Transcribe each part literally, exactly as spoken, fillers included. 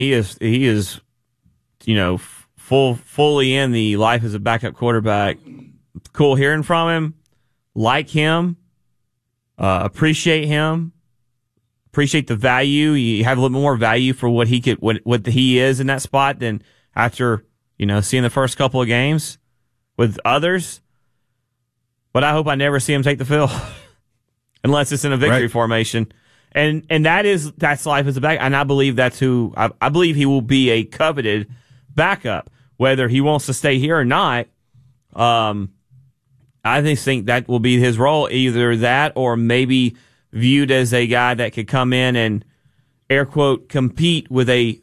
He is, he is, you know, full, fully in the life as a backup quarterback. Cool hearing from him. Like him. Uh, appreciate him. Appreciate the value. You have a little more value for what he could, what, what he is in that spot than after, you know, seeing the first couple of games with others. But I hope I never see him take the field unless it's in a victory right. formation. And and that is that's life as a back, and I believe that's who I, I believe he will be a coveted backup, whether he wants to stay here or not. Um, I just think that will be his role, either that or maybe viewed as a guy that could come in and air quote compete with a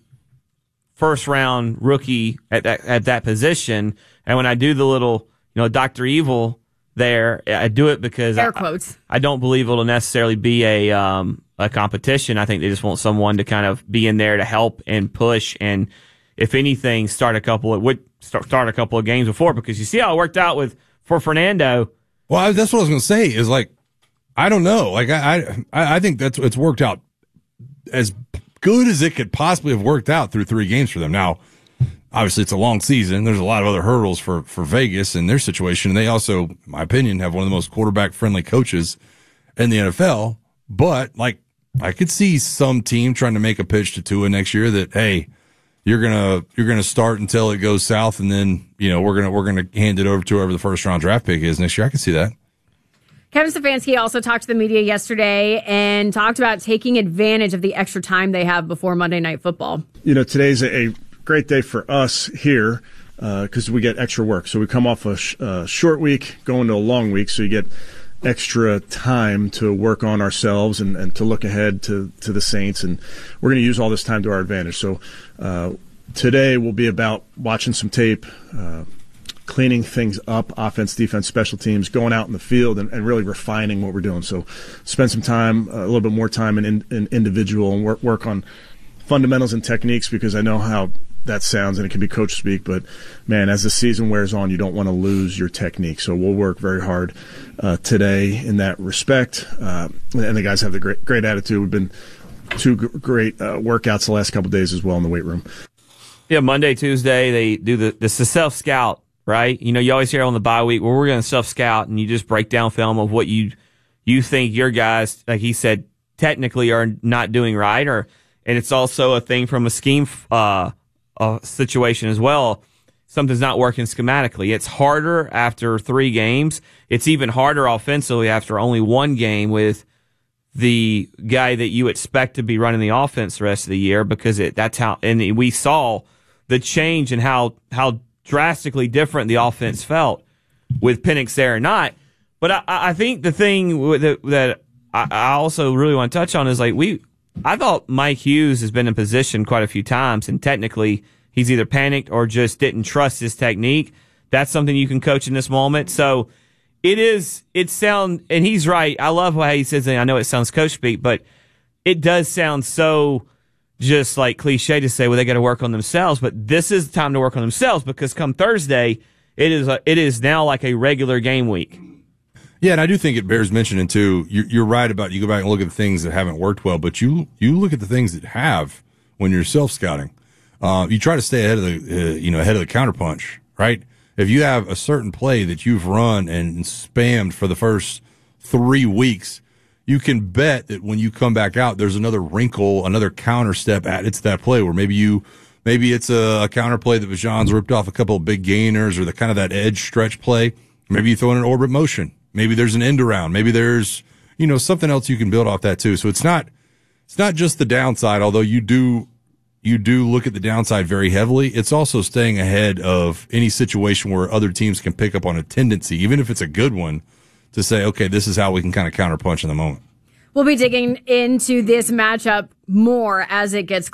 first round rookie at that at that position. And when I do the little, you know, Doctor Evil there, I do it because air quotes. I, I don't believe it'll necessarily be a um. a competition. I think they just want someone to kind of be in there to help and push, and if anything, start a couple of would start, start a couple of games before, because you see how it worked out with for Fernando. Well, that's what I was going to say. Is like, I don't know. Like I, I, I think that's it's worked out as good as it could possibly have worked out through three games for them. Now, obviously, it's a long season. There's a lot of other hurdles for for Vegas and their situation. And they also, in my opinion, have one of the most quarterback friendly coaches in the N F L. But like, I could see some team trying to make a pitch to Tua next year that, hey, you're gonna you're gonna start until it goes south, and then you know we're gonna we're gonna hand it over to whoever the first round draft pick is next year. I can see that. Kevin Stefanski also talked to the media yesterday and talked about taking advantage of the extra time they have before Monday Night Football. You know, today's a great day for us here because uh, we get extra work. So we come off a sh- uh, short week, going to a long week, so you get extra time to work on ourselves and, and to look ahead to, to the Saints, and we're going to use all this time to our advantage. So uh, today will be about watching some tape, uh, cleaning things up, offense, defense, special teams, going out in the field and, and really refining what we're doing. So spend some time, uh, a little bit more time in, in, in individual and work, work on fundamentals and techniques, because I know how that sounds and it can be coach speak, but man, as the season wears on, you don't want to lose your technique. So we'll work very hard uh, today in that respect. Uh, and the guys have the great, great attitude. We've been two g- great uh, workouts the last couple of days as well in the weight room. Yeah, Monday, Tuesday, they do the, the self-scout, right? You know, you always hear on the bye week, well, we're going to self-scout, and you just break down film of what you you think your guys, like he said, technically are not doing right, or and it's also a thing from a scheme uh a situation as well. Something's not working schematically. It's harder after three games. It's even harder offensively after only one game with the guy that you expect to be running the offense the rest of the year, because it that's how, and we saw the change in how how drastically different the offense felt with Penix there or not. But I, I think the thing that, that I also really want to touch on is like we I thought Mike Hughes has been in position quite a few times, and technically he's either panicked or just didn't trust his technique. That's something you can coach in this moment. So it is, it sound, and he's right. I love how he says, and I know it sounds coach speak, but it does sound so just like cliche to say, well, they got to work on themselves. But this is the time to work on themselves, because come Thursday, it is a, it is now like a regular game week. Yeah, and I do think it bears mentioning, too. You're, you're right about you go back and look at the things that haven't worked well, but you you look at the things that have when you're self-scouting. Uh, you try to stay ahead of the uh, you know ahead of the counterpunch, right? If you have a certain play that you've run and spammed for the first three weeks, you can bet that when you come back out, there's another wrinkle, another counter step added to that play, where maybe you maybe it's a, a counter play that Vajon's ripped off a couple of big gainers, or the kind of that edge stretch play. Maybe you throw in an orbit motion. Maybe there's an end around. Maybe there's, you know, something else you can build off that too. So it's not, it's not just the downside, although you do, you do look at the downside very heavily. It's also staying ahead of any situation where other teams can pick up on a tendency, even if it's a good one, to say, okay, this is how we can kind of counterpunch in the moment. We'll be digging into this matchup more as it gets